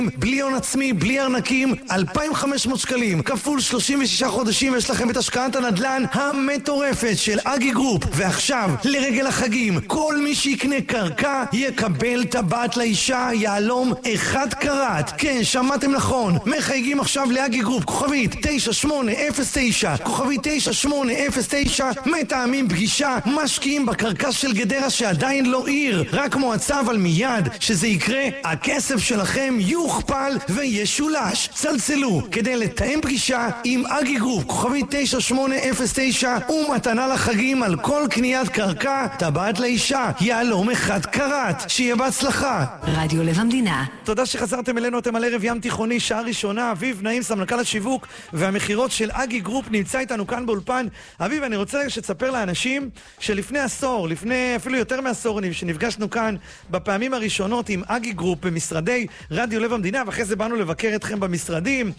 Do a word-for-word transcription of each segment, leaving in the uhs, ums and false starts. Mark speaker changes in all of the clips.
Speaker 1: בלי הון עצמי, בלי ארנקים, אלפיים וחמש מאות שקלים, כפול שלושים ושישה חודשים, יש לכם את השקעת הנדל"ן המטורפת של אגי גרופ. ועכשיו, לרגל החגים, כל מי שיקנה קרקע יקבל טבעת לאישה יעלום אחד קראט. כן, שמעתם נכון, מחייגים עכשיו לאגי גרופ, כוכבית תשע שמונה אפס תשע, כוכבית תשע שמונה אפס תשע, מתאמים פגישה, משקיעים בקרקע של גדרה שעדיין לא עיר, רק מועצה, אבל מיד שזה יקרה, הכסף שלכם יוכפל וישולש. צלצלו כדי לתאם פגישה עם אגי גרופ, כוכבית תשע שמונה אפס תשע, ומתנה לחגים על כל קניית קרקע, טבעת לאישה יעלום אחד קראט. שיהיה בהצלחה.
Speaker 2: רדיו לב המדינה.
Speaker 1: תודה שחזרתם אלינו, אתם על ערב ים תיכוני, שעה ראשונה. אביב נעים, סמנכ"ל השיווק והמחירות של אגי גרופ, נמצא איתנו כאן באולפן. אביב, אני רוצה שתספר לאנשים שלפני עשור, לפני אפילו יותר מעשור, שנפגשנו כאן בפעמים הראשונות עם אגי גרופ במשרדי רדיו לב המדינה, ואחרי זה באנו לבקר אתכם במשרדים.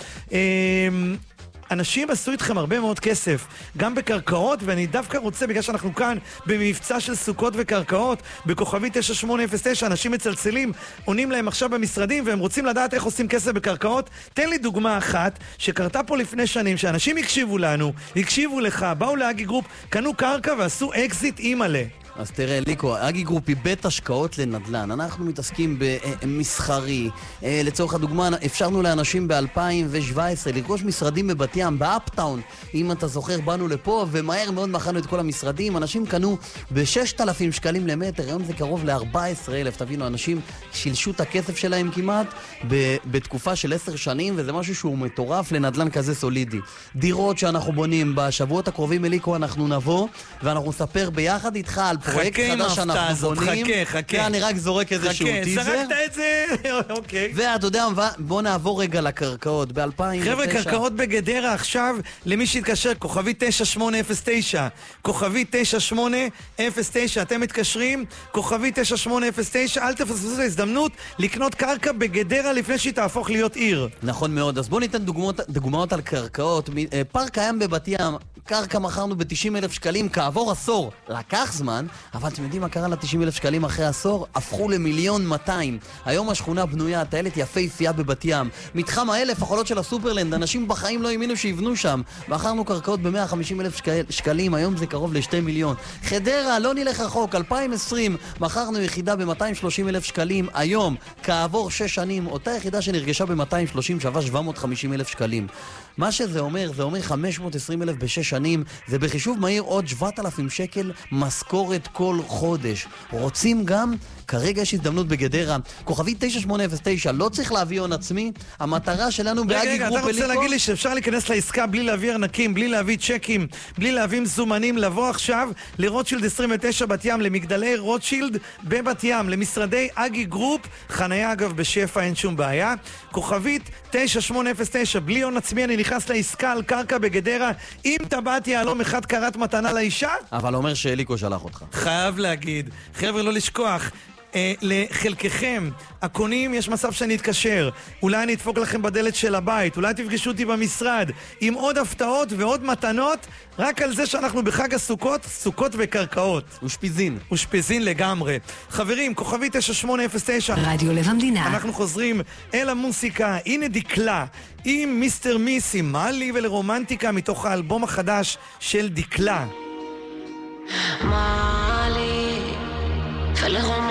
Speaker 1: אנשים עשו איתכם הרבה מאוד כסף, גם בקרקעות, ואני דווקא רוצה, בגלל שאנחנו כאן במבצע של סוכות וקרקעות, בכוכבי תשע שמונה אפס תשע, אנשים מצלצלים, עונים להם עכשיו במשרדים, והם רוצים לדעת איך עושים כסף בקרקעות. תן לי דוגמה אחת שקרתה פה לפני שנים, שאנשים הקשיבו לנו, הקשיבו לך, באו לאגי גרופ, קנו קרקע ועשו אקזיט אימאלה.
Speaker 3: אז תראה, ליקו, אגי גרופ היא בית השקעות לנדל"ן. אנחנו מתעסקים במסחרי. לצורך הדוגמה, אפשרנו לאנשים ב-אלפיים שבע עשרה לרכוש משרדים בבת ים, באפטאון. אם אתה זוכר, באנו לפה, ומהר מאוד מכרנו את כל המשרדים. אנשים קנו ב-ששת אלפים שקלים למטר, היום זה קרוב ל-ארבעה עשר אלף. תבינו, אנשים שילשו את הכסף שלהם כמעט בתקופה של עשר שנים, וזה משהו שהוא מטורף לנדל"ן כזה סולידי. דירות שאנחנו בונים בשבועות הקרובים, ליקו, אנחנו נבוא, ואנחנו נספר ביחד איתך על פרויקט חדש שאנחנו בונים.
Speaker 1: חכה, חכה.
Speaker 3: אני רק זורק איזשהו טיזר.
Speaker 1: זרקת את זה, אוקיי.
Speaker 3: ואתה יודע, בוא נעבור רגע לקרקעות. ב-אלפיים ותשע...
Speaker 1: חבר'ה, קרקעות בגדרה עכשיו, למי שהתקשר, כוכבי תשע שמונה אפס תשע. כוכבי תשע שמונה אפס תשע. אתם מתקשרים, כוכבי תשע שמונה אפס תשע. אל תפספסו את ההזדמנות לקנות קרקע בגדרה לפני שהיא תהפוך להיות עיר.
Speaker 3: נכון מאוד. אז בוא ניתן דוגמאות, דוגמאות על קרקעות. פארק קיים בבת ים. קרקע מכרנו ב-תשעים אלף שקלים כעבור עשור. לקח זמן, אבל אתם יודעים מה קרה ל-תשעים אלף שקלים אחרי עשור? הפכו למיליון מאתיים. היום השכונה בנויה, טיילת יפהפייה בבת ים. מתחם האלף החולות של הסופרלנד, אנשים בחיים לא האמינו שיבנו שם. מכרנו קרקעות ב-מאה וחמישים אלף שקל, שקלים, היום זה קרוב ל-שני מיליון. חדרה, לא נלך רחוק, אלפיים ועשרים, מכרנו יחידה ב-מאתיים ושלושים אלף שקלים. היום, כעבור שש שנים, אותה יחידה שנרגשה ב-מאתיים ושלושים שווה שבע מאות וחמישים אלף שקלים. מה שזה אומר, זה אומר חמש מאות ועשרים אלף בשש שנים, זה בחישוב מהיר עוד שבעת אלפים שקל משכורת כל חודש. רוצים גם? כרגע יש הזדמנות בגדרה. כוכבי תשע שמונה אפס תשע, לא צריך להביא הון עצמי. המטרה שלנו באגי גרופ...
Speaker 1: רגע, אתה רוצה להגיד לי שאפשר להיכנס לעסקה בלי להביא ארנקים, בלי להביא צ'קים, בלי להביא מזומנים, לבוא עכשיו לרוטשילד עשרים ותשע בת ים, למגדלי רוטשילד בבת ים, למשרדי אגי גרופ, חניה אגב בשפע, אין שום בעיה. כוכבית תשע שמונה אפס תשע, בלי הון עצמי, אני נכנס לעסקה על קרקע בגדרה, עם טבעת יעלום אחד קראט מתנה לאישה.
Speaker 3: אבל אומר שאליקו שלח אותך.
Speaker 1: חייב להגיד, חבר'ה, לא לשכוח, אה, לחלקכם, הקונים, יש מצב שאני אתקשר, אולי אני אדפוק לכם בדלת של הבית, אולי תפגשו אותי במשרד, עם עוד הפתעות ועוד מתנות, רק על זה שאנחנו בחג הסוכות, סוכות וקרקעות.
Speaker 3: ושפיזין.
Speaker 1: ושפיזין לגמרי. חברים, כוכבי תשע שמונה אפס תשע.
Speaker 2: רדיו לב המדינה.
Speaker 1: אנחנו חוזרים אל המוסיקה, הנה דקלה, עם מיסטר מיסי, מה לי ולרומנטיקה, מתוך האלבום החדש של דקלה.
Speaker 4: מה לי ולרומנטיקה